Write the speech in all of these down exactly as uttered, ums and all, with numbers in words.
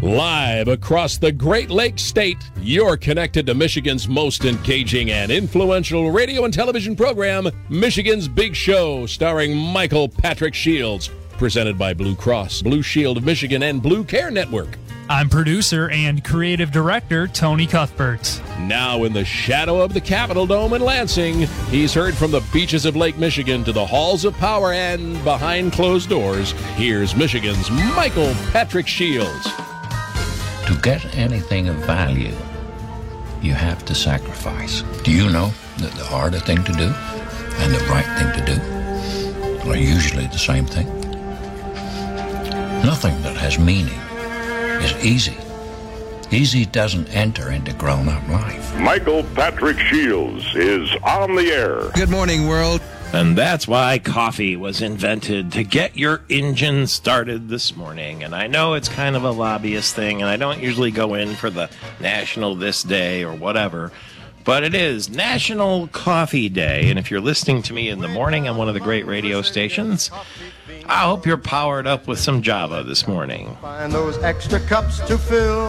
Live across the Great Lakes State, you're connected to Michigan's most engaging and influential radio and television program, Michigan's Big Show, starring Michael Patrick Shields, presented by Blue Cross, Blue Shield of Michigan, and Blue Care Network. I'm producer and creative director Tony Cuthbert. Now in the shadow of the Capitol Dome in Lansing, he's heard from the beaches of Lake Michigan to the halls of power and behind closed doors. Here's Michigan's Michael Patrick Shields. To get anything of value, you have to sacrifice. Do you know that the harder thing to do and the right thing to do are usually the same thing? Nothing that has meaning is easy. Easy doesn't enter into grown-up life. Michael Patrick Shields is on the air. Good morning, world. And that's why coffee was invented, to get your engine started this morning. And I know it's kind of a lobbyist thing, and I don't usually go in for the National This Day or whatever, but it is National Coffee Day. And if you're listening to me in the morning on one of the great radio stations, I hope you're powered up with some Java this morning. Find those extra cups to fill.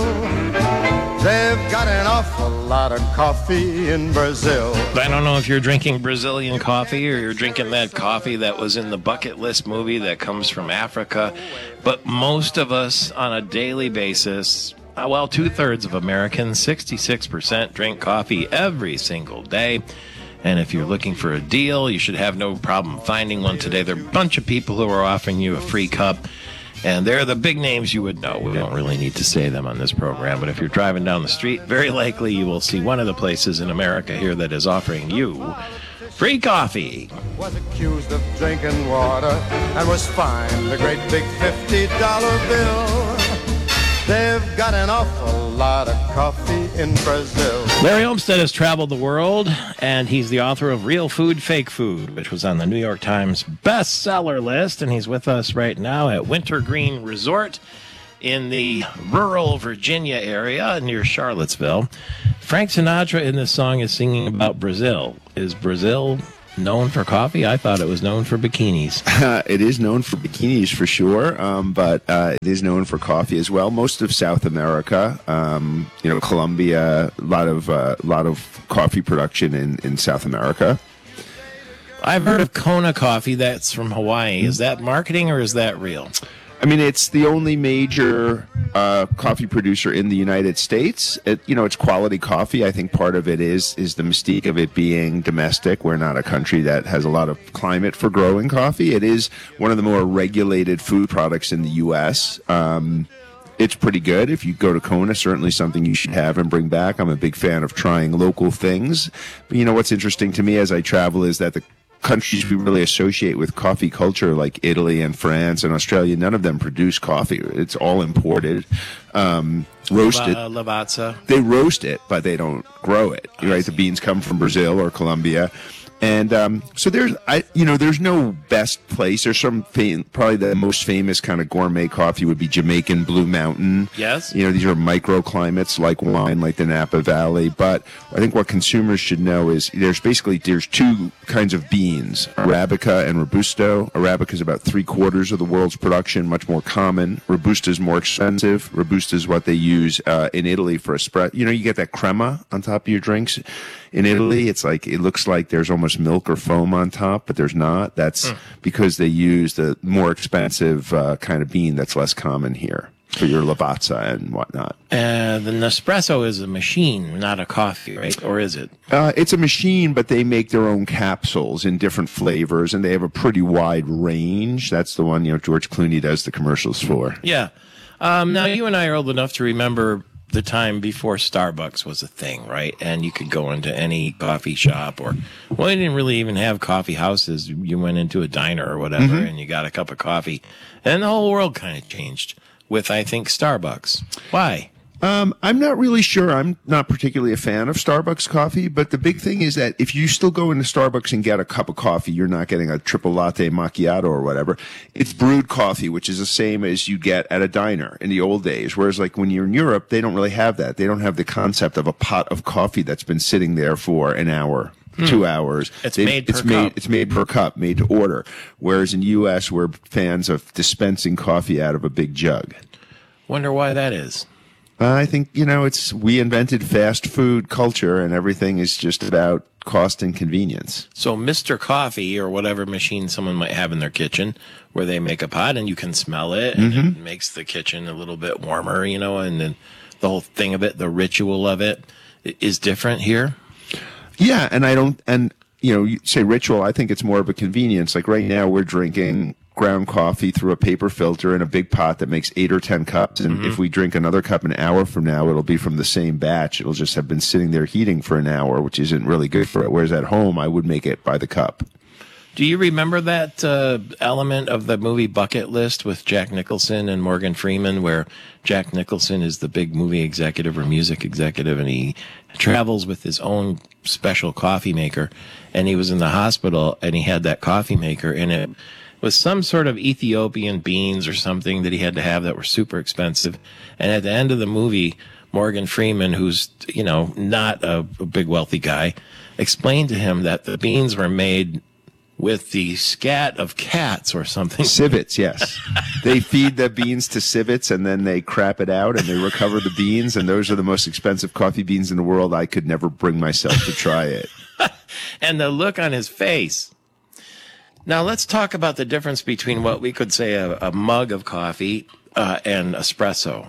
They've got an awful lot of coffee in Brazil. I don't know if you're drinking Brazilian coffee or you're drinking that coffee that was in the Bucket List movie that comes from Africa, but most of us on a daily basis, well, two-thirds of Americans, sixty-six percent, drink coffee every single day. And if you're looking for a deal, you should have no problem finding one today. There are a bunch of people who are offering you a free cup, and they're the big names you would know. We don't really need to say them on this program, but if you're driving down the street, very likely you will see one of the places in America here that is offering you free coffee. Was accused of drinking water and was fined a great big fifty dollar bill. They've got an awful lot of coffee in Brazil. Larry Olmsted has traveled the world, and he's the author of Real Food, Fake Food, which was on the New York Times bestseller list, and he's with us right now at Wintergreen Resort in the rural Virginia area near Charlottesville. Frank Sinatra in this song is singing about Brazil. Is Brazil known for coffee? I thought it was known for bikinis. Uh, it is known for bikinis for sure, um, but uh, it is known for coffee as well. Most of South America, um, you know, Colombia, a lot of uh, lot of coffee production in, in South America. I've heard of Kona coffee. That's from Hawaii. Is that marketing or is that real? I mean, it's the only major uh, coffee producer in the United States. It, you know, it's quality coffee. I think part of it is is the mystique of it being domestic. We're not a country that has a lot of climate for growing coffee. It is one of the more regulated food products in the U S Um, it's pretty good. If you go to Kona, certainly something you should have and bring back. I'm a big fan of trying local things. But, you know, what's interesting to me as I travel is that the countries we really associate with coffee culture, like Italy and France and Australia, none of them produce coffee. It's all imported, um, roasted. Uh, Lavazza. They roast it, but they don't grow it. Right? The beans come from Brazil or Colombia. And um, so there's, I, you know, there's no best place. There's some fam- probably the most famous kind of gourmet coffee would be Jamaican Blue Mountain. Yes. You know, these are microclimates like wine, like the Napa Valley. But I think what consumers should know is there's basically there's two kinds of beans: Arabica and Robusto. Arabica is about three quarters of the world's production, much more common. Robusto is more expensive. Robusto is what they use uh, in Italy for espresso. You know, you get that crema on top of your drinks. In Italy, it's like it looks like there's almost milk or foam on top, but there's not. That's mm. because they use the more expensive uh, kind of bean that's less common here for your Lavazza and whatnot. Uh, the Nespresso is a machine, not a coffee, right? Or is it? Uh, it's a machine, but they make their own capsules in different flavors, and they have a pretty wide range. That's the one, you know, George Clooney does the commercials for. Yeah. Um, now, you and I are old enough to remember the time before Starbucks was a thing, right? And you could go into any coffee shop or, well, they didn't really even have coffee houses. You went into a diner or whatever mm-hmm. and you got a cup of coffee. And the whole world kind of changed with, I think, Starbucks. Why? Um, I'm not really sure. I'm not particularly a fan of Starbucks coffee, but the big thing is that if you still go into Starbucks and get a cup of coffee, you're not getting a triple latte macchiato or whatever. It's brewed coffee, which is the same as you get at a diner in the old days. Whereas like when you're in Europe, they don't really have that. They don't have the concept of a pot of coffee that's been sitting there for an hour. Hmm. Two hours. It's they, made per it's cup. Made, it's made per cup, made to order. Whereas in the U S, we're fans of dispensing coffee out of a big jug. Wonder why that is. Uh, I think, you know, it's we invented fast food culture, and everything is just about cost and convenience. So Mister Coffee, or whatever machine someone might have in their kitchen, where they make a pot and you can smell it, and mm-hmm. it makes the kitchen a little bit warmer, you know, and then the whole thing of it, the ritual of it, is different here. Yeah, and I don't, and, you know, you say ritual, I think it's more of a convenience. Like right now we're drinking ground coffee through a paper filter in a big pot that makes eight or ten cups. And mm-hmm. if we drink another cup an hour from now, it'll be from the same batch. It'll just have been sitting there heating for an hour, which isn't really good for it. Whereas at home, I would make it by the cup. Do you remember that uh, element of the movie Bucket List with Jack Nicholson and Morgan Freeman, where Jack Nicholson is the big movie executive or music executive, and he travels with his own special coffee maker, and he was in the hospital, and he had that coffee maker, and it was some sort of Ethiopian beans or something that he had to have that were super expensive. And at the end of the movie, Morgan Freeman, who's, you know, not a, a big wealthy guy, explained to him that the beans were made with the scat of cats or something. Civets, yes. They feed the beans to civets, and then they crap it out, and they recover the beans, and those are the most expensive coffee beans in the world. I could never bring myself to try it. And the look on his face. Now, let's talk about the difference between what we could say a, a mug of coffee uh, and espresso.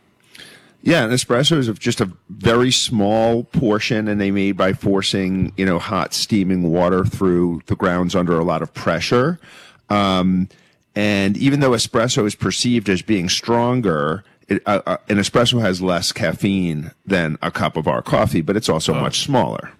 Yeah, an espresso is just a very small portion, and they made by forcing, you know, hot steaming water through the grounds under a lot of pressure. Um, and even though espresso is perceived as being stronger, it, uh, uh, an espresso has less caffeine than a cup of our coffee, but it's also oh. much smaller.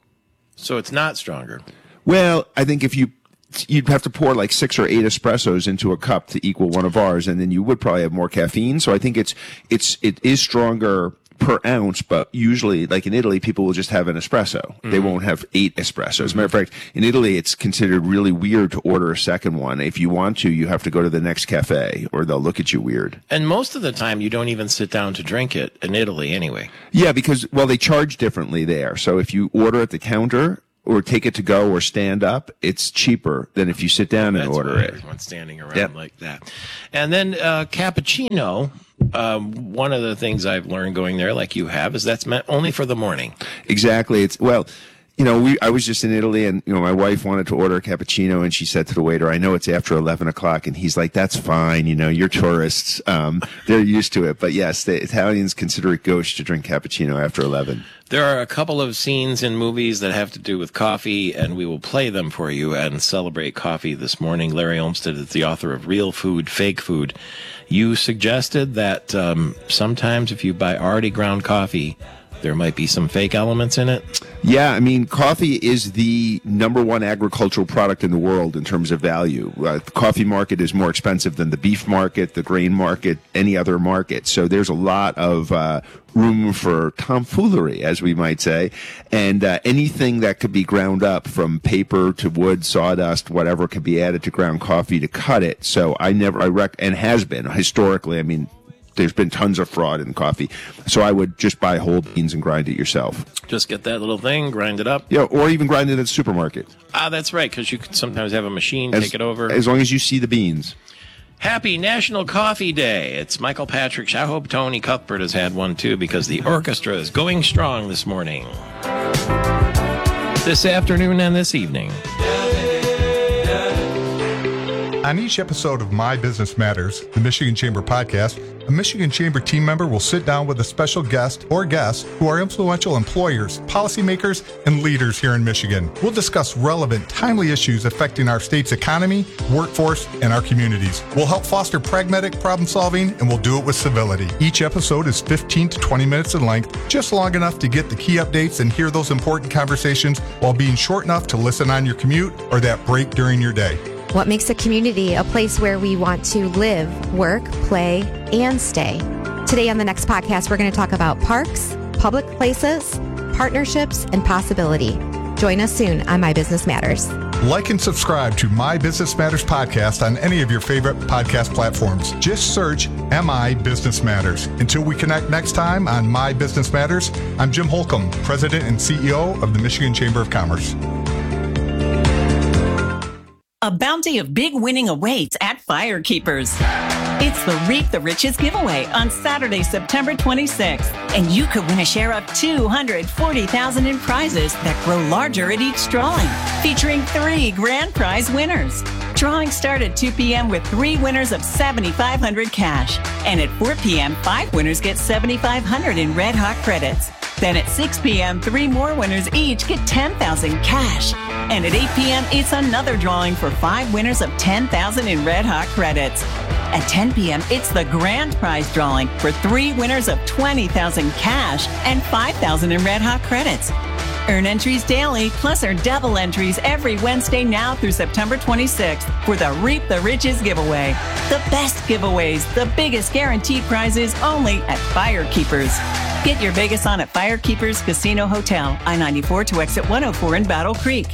So it's not stronger. Well, I think if you you'd have to pour like six or eight espressos into a cup to equal one of ours, and then you would probably have more caffeine. So I think it's it's it is stronger per ounce, but usually, like in Italy, people will just have an espresso. Mm-hmm. They won't have eight espressos. As a matter of fact, in Italy, it's considered really weird to order a second one. If you want to, you have to go to the next cafe, or they'll look at you weird. And most of the time, you don't even sit down to drink it in Italy anyway. Yeah, because, well, they charge differently there. So if you order at the counter, or take it to go, or stand up, it's cheaper than if you sit down and That's order why it. Everyone's standing around yep. like that. And then uh, cappuccino, um, one of the things I've learned going there, like you have, is that's meant only for the morning. Exactly. It's, well, you know, we I was just in Italy, and, you know, my wife wanted to order a cappuccino, and she said to the waiter, I know it's after eleven o'clock, and he's like, that's fine, you know, you're tourists. Um, they're used to it. But yes, the Italians consider it gauche to drink cappuccino after eleven. There are a couple of scenes in movies that have to do with coffee, and we will play them for you and celebrate coffee this morning. Larry Olmsted is the author of Real Food, Fake Food. You suggested that um, sometimes if you buy already ground coffee, there might be some fake elements in it. Yeah, I mean, coffee is the number one agricultural product in the world in terms of value. Uh, the coffee market is more expensive than the beef market, the grain market, any other market. So there's a lot of uh, room for tomfoolery, as we might say. And uh, anything that could be ground up, from paper to wood, sawdust, whatever, could be added to ground coffee to cut it. So I never, I rec, and has been historically, I mean, there's been tons of fraud in coffee. So I would just buy whole beans and grind it yourself. Just get that little thing, grind it up. Yeah, or even grind it at the supermarket. Ah, that's right, because you could sometimes have a machine as, take it over. As long as you see the beans. Happy National Coffee Day. It's Michael Patrick. I hope Tony Cuthbert has had one too, because the orchestra is going strong this morning, this afternoon, and this evening. On each episode of My Business Matters, the Michigan Chamber podcast, a Michigan Chamber team member will sit down with a special guest or guests who are influential employers, policymakers, and leaders here in Michigan. We'll discuss relevant, timely issues affecting our state's economy, workforce, and our communities. We'll help foster pragmatic problem solving, and we'll do it with civility. Each episode is fifteen to twenty minutes in length, just long enough to get the key updates and hear those important conversations, while being short enough to listen on your commute or that break during your day. What makes a community a place where we want to live, work, play, and stay? Today on the next podcast, we're going to talk about parks, public places, partnerships, and possibility. Join us soon on My Business Matters. Like and subscribe to My Business Matters podcast on any of your favorite podcast platforms. Just search M I Business Matters. Until we connect next time on My Business Matters, I'm Jim Holcomb, President and C E O of the Michigan Chamber of Commerce. A bounty of big winning awaits at Firekeepers. It's the Reap the Riches giveaway on Saturday, September twenty-sixth. And you could win a share of two hundred forty thousand dollars in prizes that grow larger at each drawing, featuring three grand prize winners. Drawings start at two p.m. with three winners of seven thousand five hundred dollars cash. And at four p.m., five winners get seven thousand five hundred dollars in Red Hot credits. Then at six p.m., three more winners each get ten thousand dollars cash. And at eight p.m., it's another drawing for five winners of ten thousand dollars in Red Hot credits. At ten p.m., it's the grand prize drawing for three winners of twenty thousand dollars cash and five thousand dollars in Red Hot credits. Earn entries daily, plus earn double entries every Wednesday now through September twenty-sixth for the Reap the Riches giveaway. The best giveaways, the biggest guaranteed prizes only at Firekeepers. Get your Vegas on at Firekeepers Casino Hotel, I ninety-four to exit one oh four in Battle Creek.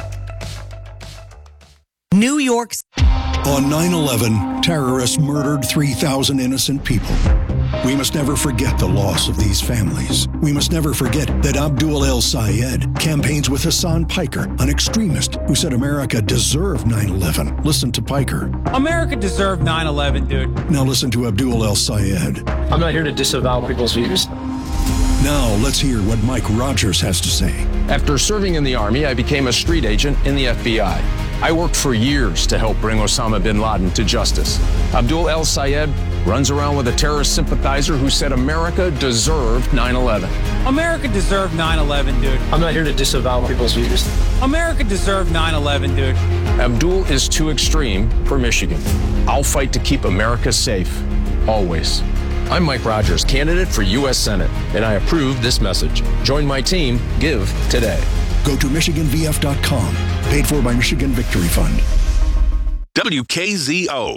New York's. On nine eleven, terrorists murdered three thousand innocent people. We must never forget the loss of these families. We must never forget that Abdul El-Sayed campaigns with Hassan Piker, an extremist who said America deserved nine eleven. Listen to Piker. America deserved nine eleven, dude. Now listen to Abdul El-Sayed. I'm not here to disavow people's views. Now let's hear what Mike Rogers has to say. After serving in the Army, I became a street agent in the F B I. I worked for years to help bring Osama bin Laden to justice. Abdul El-Sayed runs around with a terrorist sympathizer who said America deserved nine eleven. America deserved nine eleven, dude. I'm not here to disavow people's views. America deserved nine eleven, dude. Abdul is too extreme for Michigan. I'll fight to keep America safe, always. I'm Mike Rogers, candidate for U S Senate, and I approve this message. Join my team. Give today. Go to Michigan V F dot com. Paid for by Michigan Victory Fund. W K Z O.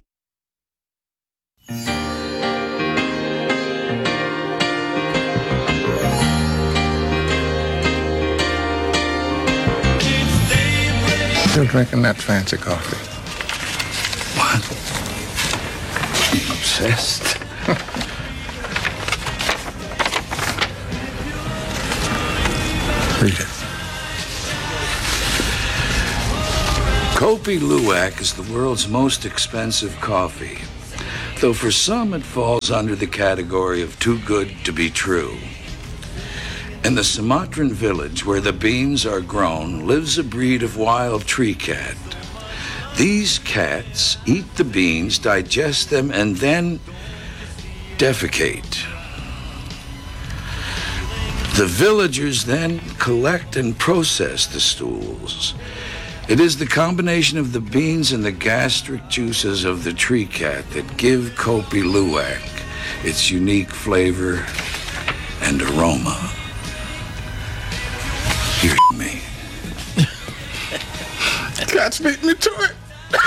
Still drinking that fancy coffee. What? I'm obsessed. Read it. Kopi Luwak is the world's most expensive coffee, though for some it falls under the category of too good to be true. In the Sumatran village where the beans are grown lives a breed of wild tree cat. These cats eat the beans, digest them, and then defecate. The villagers then collect and process the stools. It is the combination of the beans and the gastric juices of the tree cat that give Kopi Luwak its unique flavor and aroma. Hear me. Cats beat me to it.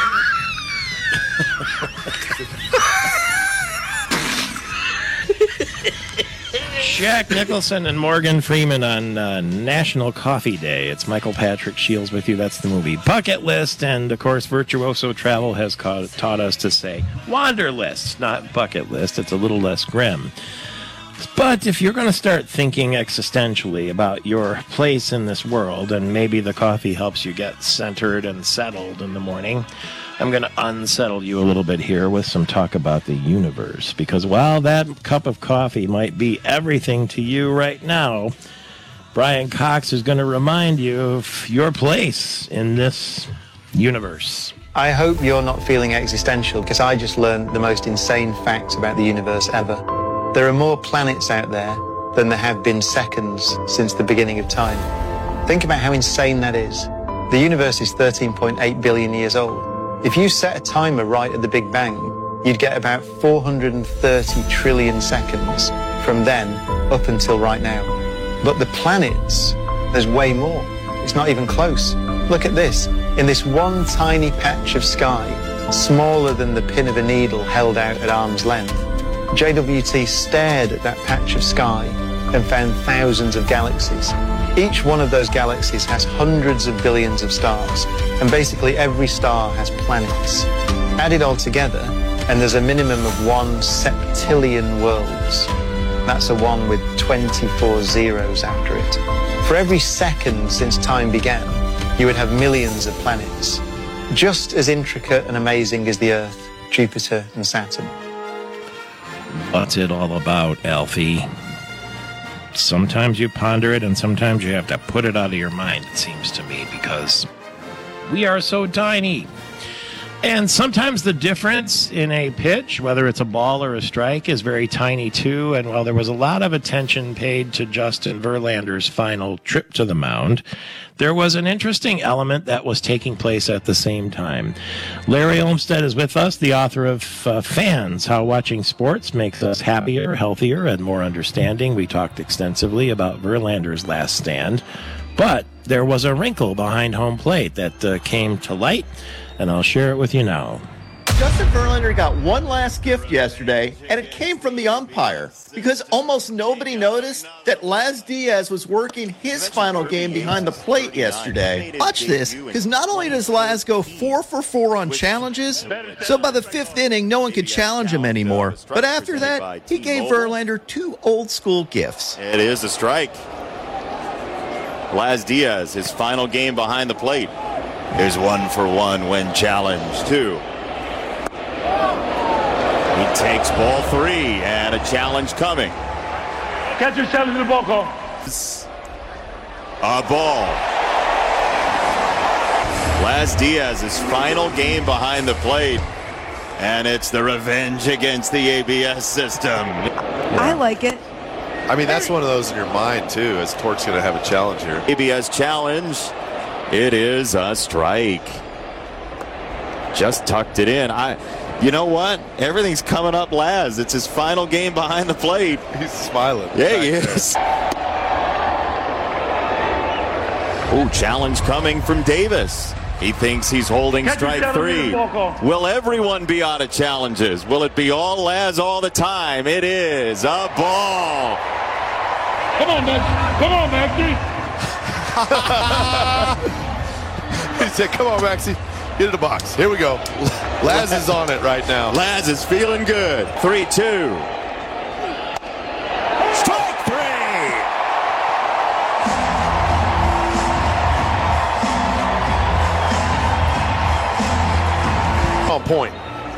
Jack Nicholson and Morgan Freeman on uh, National Coffee Day. It's Michael Patrick Shields with you. That's the movie Bucket List. And, of course, Virtuoso Travel has ca- taught us to say Wanderlist, not Bucket List. It's a little less grim. But if you're going to start thinking existentially about your place in this world, and maybe the coffee helps you get centered and settled in the morning, I'm going to unsettle you a little bit here with some talk about the universe. Because while that cup of coffee might be everything to you right now, Brian Cox is going to remind you of your place in this universe. I hope you're not feeling existential, because I just learned the most insane facts about the universe ever. There are more planets out there than there have been seconds since the beginning of time. Think about how insane that is. The universe is thirteen point eight billion years old. If you set a timer right at the Big Bang, you'd get about four hundred thirty trillion seconds from then up until right now. But the planets, there's way more. It's not even close. Look at this. In this one tiny patch of sky, smaller than the pin of a needle held out at arm's length, J W T stared at that patch of sky and found thousands of galaxies. Each one of those galaxies has hundreds of billions of stars, and basically every star has planets. Add it all together, and there's a minimum of one septillion worlds. That's a one with twenty-four zeros after it. For every second since time began, you would have millions of planets. Just as intricate and amazing as the Earth, Jupiter, and Saturn. What's it all about, Alfie? Sometimes you ponder it, and sometimes you have to put it out of your mind, it seems to me, because we are so tiny. And sometimes the difference in a pitch, whether it's a ball or a strike, is very tiny too. And while there was a lot of attention paid to Justin Verlander's final trip to the mound, there was an interesting element that was taking place at the same time. Larry Olmsted is with us, the author of uh, Fans, How Watching Sports Makes Us Happier, Healthier, and More Understanding. We talked extensively about Verlander's last stand, but there was a wrinkle behind home plate that uh, came to light, and I'll share it with you now. Justin Verlander got one last gift yesterday, and it came from the umpire, because almost nobody noticed that Laz Diaz was working his final game behind the plate yesterday. Watch this, because not only does Laz go four for four on challenges, so by the fifth inning, no one could challenge him anymore. But after that, he gave Verlander two old-school gifts. It is a strike. Laz Diaz, his final game behind the plate. Here's one for one when challenged, two. He takes ball three, and a challenge coming. Catcher challenge the ball call. A ball. Laz Diaz's final game behind the plate, and it's the revenge against the A B S system. I like it. I mean, that's one of those in your mind, too, as Torque's going to have a challenge here. A B S challenge. It is a strike. Just tucked it in. I, you know what? Everything's coming up Laz. It's his final game behind the plate. He's smiling. Yeah, he is. Oh, challenge coming from Davis. He thinks he's holding strike three. Will everyone be out of challenges? Will it be all Laz all the time? It is a ball. Come on, Max. Come on, Maxie. He said, come on, Maxie. Get in the box. Here we go. Laz is on it right now. Laz is feeling good. three two. Strike three. On point.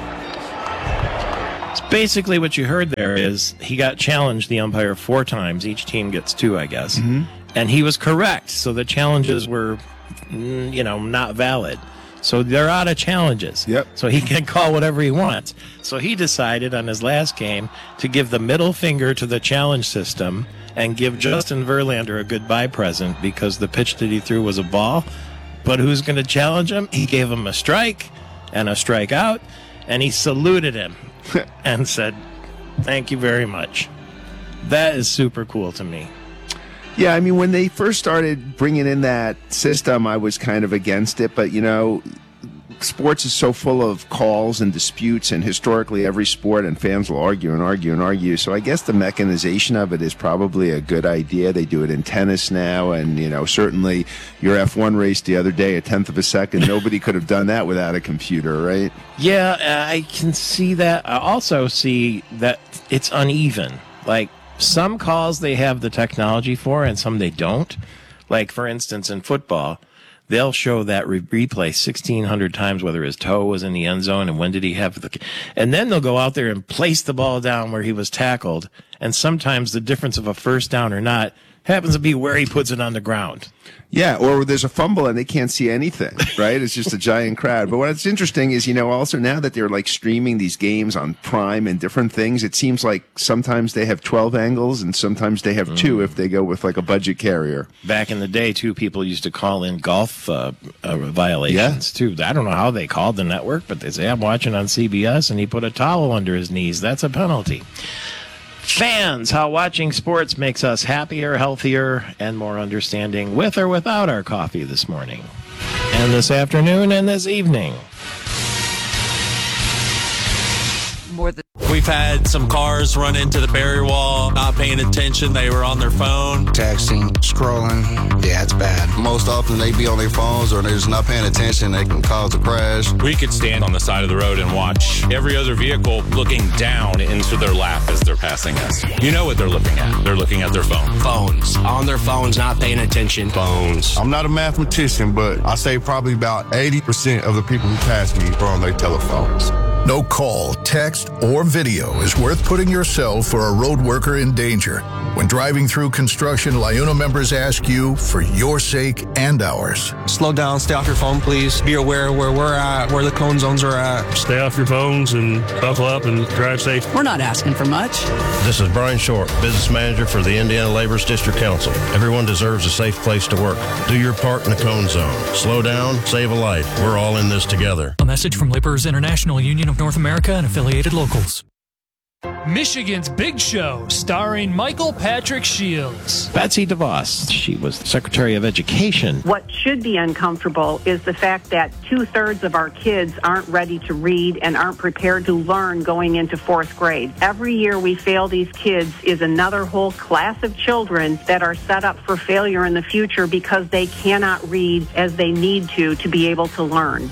Basically, what you heard there is he got challenged, the umpire, four times. Each team gets two, I guess. Mm-hmm. And he was correct. So the challenges were, you know, not valid. So they're out of challenges. Yep. So he can call whatever he wants. So he decided on his last game to give the middle finger to the challenge system and give Justin Verlander a goodbye present because the pitch that he threw was a ball. But who's going to challenge him? He gave him a strike and a strikeout, and he saluted him and said, thank you very much. That is super cool to me. Yeah, I mean, when they first started bringing in that system, I was kind of against it. But, you know, sports is so full of calls and disputes, and historically every sport, and fans will argue and argue and argue. So I guess the mechanization of it is probably a good idea. They do it in tennis now, and, you know, certainly your F one race the other day, a tenth of a second, nobody could have done that without a computer, right? Yeah, I can see that. I also see that it's uneven. Like, some calls they have the technology for and some they don't. Like, for instance, in football, they'll show that re- replay sixteen hundred times, whether his toe was in the end zone and when did he have the... And then they'll go out there and place the ball down where he was tackled. And sometimes the difference of a first down or not happens to be where he puts it on the ground. Yeah, or there's a fumble and they can't see anything, right? It's just a giant crowd. But what's interesting is, you know, also now that they're like streaming these games on Prime and different things, it seems like sometimes they have twelve angles and sometimes they have two mm. if they go with like a budget carrier. Back in the day, too, people used to call in golf uh, uh, violations, yeah. too. I don't know how they called the network, but they say, I'm watching on C B S, and he put a towel under his knees. That's a penalty. Fans, how watching sports makes us happier, healthier, and more understanding with or without our coffee this morning, and this afternoon, and this evening. More than We've had some cars run into the barrier wall, not paying attention. They were on their phone. Texting, scrolling. Yeah, it's bad. Most often they be on their phones or they're just not paying attention. They can cause a crash. We could stand on the side of the road and watch every other vehicle looking down into their lap as they're passing us. You know what they're looking at. They're looking at their phone. Phones. On their phones, not paying attention. Phones. I'm not a mathematician, but I say probably about eighty percent of the people who pass me are on their telephones. No call, text, or video is worth putting yourself or a road worker in danger. When driving through construction, LIUNA members ask you for your sake and ours. Slow down, stay off your phone, please. Be aware where we're at, where the cone zones are at. Stay off your phones and buckle up and drive safe. We're not asking for much. This is Brian Short, Business Manager for the Indiana Laborers District Council. Everyone deserves a safe place to work. Do your part in the cone zone. Slow down, save a life. We're all in this together. A message from Laborers International Union of North America and affiliated locals. Michigan's Big Show, starring Michael Patrick Shields. Betsy DeVos, she was the Secretary of Education. What should be uncomfortable is the fact that two-thirds of our kids aren't ready to read and aren't prepared to learn going into fourth grade. Every year we fail these kids is another whole class of children that are set up for failure in the future because they cannot read as they need to to be able to learn.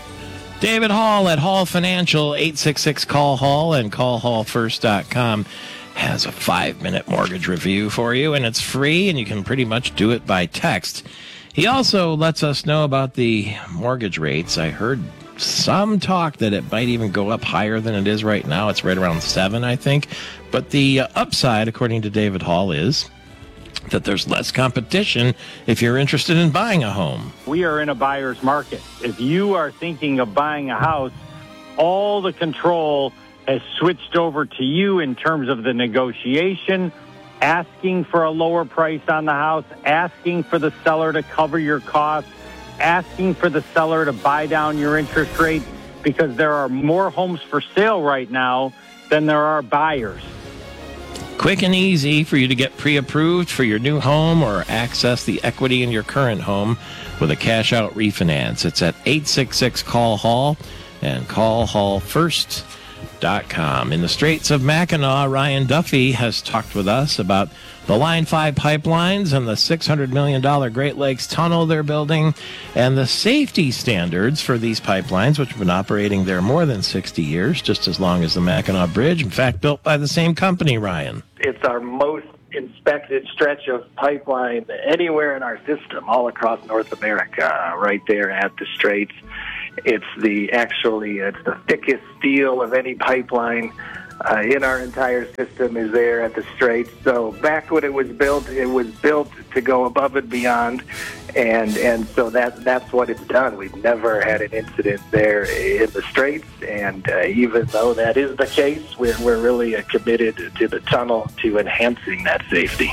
David Hall at Hall Financial, eight six six call hall, and call hall first dot com has a five-minute mortgage review for you, and it's free, and you can pretty much do it by text. He also lets us know about the mortgage rates. I heard some talk that it might even go up higher than it is right now. It's right around seven, I think. But the upside, according to David Hall, is that there's less competition if you're interested in buying a home. We are in a buyer's market. If you are thinking of buying a house, all the control has switched over to you in terms of the negotiation, asking for a lower price on the house, asking for the seller to cover your costs, asking for the seller to buy down your interest rate, because there are more homes for sale right now than there are buyers. Quick and easy for you to get pre-approved for your new home or access the equity in your current home with a cash-out refinance. It's at eight six six call hall and call hall first dot com. In the Straits of Mackinac, Ryan Duffy has talked with us about the Line five pipelines and the six hundred million dollars Great Lakes tunnel they're building and the safety standards for these pipelines, which have been operating there more than sixty years, just as long as the Mackinac Bridge. In fact, built by the same company, Ryan. It's our most inspected stretch of pipeline anywhere in our system, all across North America, right there at the Straits. It's the actually it's the thickest steel of any pipeline uh, in our entire system is there at the Straits. So back when it was built, it was built to go above and beyond, and and so that that's what it's done. We've never had an incident there in the Straits, and uh, even though that is the case, we're we're really uh, committed to the tunnel to enhancing that safety.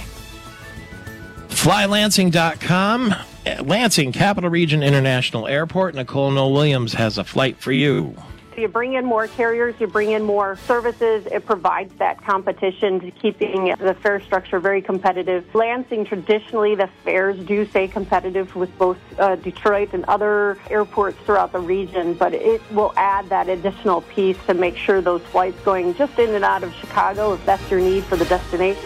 fly lansing dot com. Lansing, Capital Region International Airport. Nicole Noel Williams has a flight for you. You bring in more carriers, you bring in more services. It provides that competition to keeping the fare structure very competitive. Lansing, traditionally, the fares do stay competitive with both uh, Detroit and other airports throughout the region, but it will add that additional piece to make sure those flights going just in and out of Chicago, if that's your need for the destination.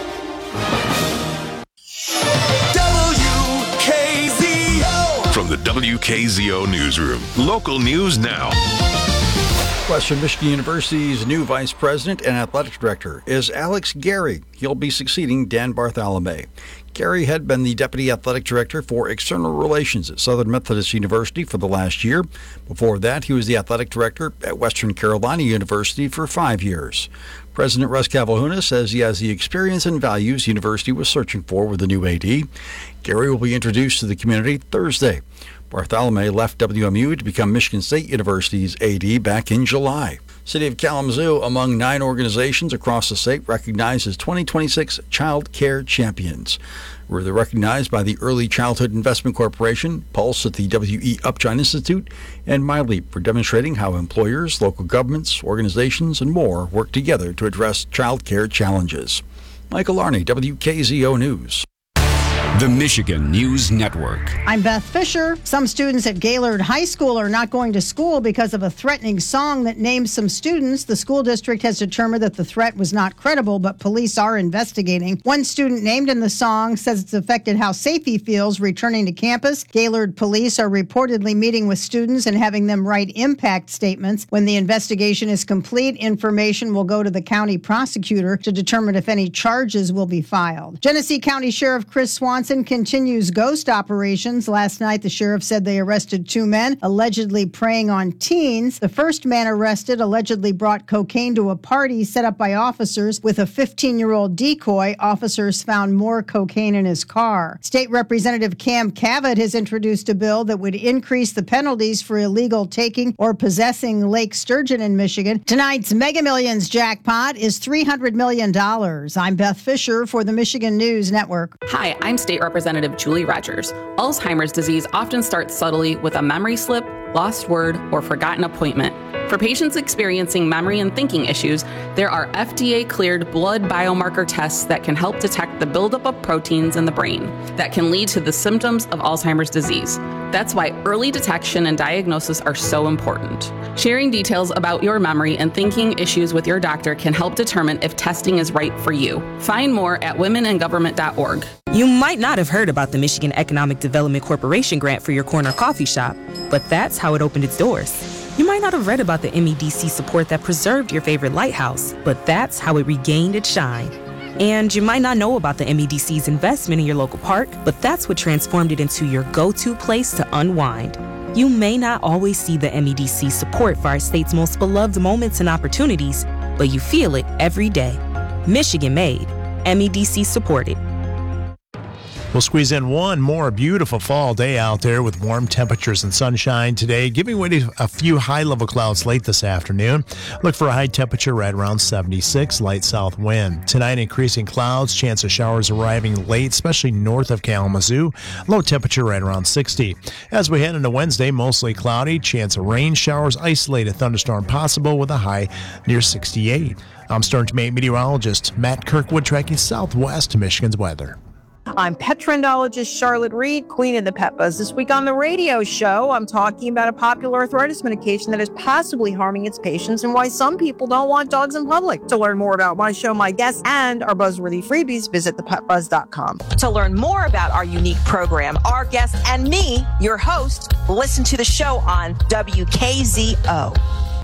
From the W K Z O Newsroom, local news now. Western Michigan University's new vice president and athletic director is Alex Gary. He'll be succeeding Dan Bartholomew. Gary had been the deputy athletic director for external relations at Southern Methodist University for the last year. Before that, he was the athletic director at Western Carolina University for five years. President Russ Cavalhuna says he has the experience and values the university was searching for with the new A D. Gary will be introduced to the community Thursday. Bartholomew left W M U to become Michigan State University's A D back in July. City of Kalamazoo, among nine organizations across the state, recognized as twenty twenty-six Child Care Champions. We're recognized by the Early Childhood Investment Corporation, Pulse at the W E Upjohn Institute, and MyLeap for demonstrating how employers, local governments, organizations, and more work together to address child care challenges. Michael Arney, W K Z O News. The Michigan News Network. I'm Beth Fisher. Some students at Gaylord High School are not going to school because of a threatening song that names some students. The school district has determined that the threat was not credible, but police are investigating. One student named in the song says it's affected how safe he feels returning to campus. Gaylord police are reportedly meeting with students and having them write impact statements. When the investigation is complete, information will go to the county prosecutor to determine if any charges will be filed. Genesee County Sheriff Chris Swanson Wisconsin continues ghost operations. Last night, the sheriff said they arrested two men allegedly preying on teens. The first man arrested allegedly brought cocaine to a party set up by officers with a fifteen-year-old decoy. Officers found more cocaine in his car. State Representative Cam Cavett has introduced a bill that would increase the penalties for illegal taking or possessing Lake Sturgeon in Michigan. Tonight's Mega Millions jackpot is three hundred million dollars. I'm Beth Fisher for the Michigan News Network. Hi, I'm State Representative Julie Rogers. Alzheimer's disease often starts subtly with a memory slip, lost word, or forgotten appointment. For patients experiencing memory and thinking issues, there are F D A-cleared blood biomarker tests that can help detect the buildup of proteins in the brain that can lead to the symptoms of Alzheimer's disease. That's why early detection and diagnosis are so important. Sharing details about your memory and thinking issues with your doctor can help determine if testing is right for you. Find more at women in government dot org. You might not have heard about the Michigan Economic Development Corporation grant for your corner coffee shop, but that's how it opened its doors. You might not have read about the M E D C support that preserved your favorite lighthouse, but that's how it regained its shine. And you might not know about the M E D C's investment in your local park, but that's what transformed it into your go-to place to unwind. You may not always see the M E D C support for our state's most beloved moments and opportunities, but you feel it every day. Michigan made, M E D C supported. We'll squeeze in one more beautiful fall day out there with warm temperatures and sunshine today, giving way to a few high-level clouds late this afternoon. Look for a high temperature right around seventy-six, light south wind. Tonight, increasing clouds, chance of showers arriving late, especially north of Kalamazoo. Low temperature right around sixty. As we head into Wednesday, mostly cloudy, chance of rain showers, isolated thunderstorm possible with a high near sixty-eight. I'm Stern to Maine meteorologist Matt Kirkwood tracking southwest Michigan's weather. I'm pet trendologist Charlotte Reed, queen of the pet buzz. This week on the radio show, I'm talking about a popular arthritis medication that is possibly harming its patients and why some people don't want dogs in public. To learn more about my show, my guests, and our buzzworthy freebies, visit the pet buzz dot com. To learn more about our unique program, our guests, and me, your host, listen to the show on W K Z O.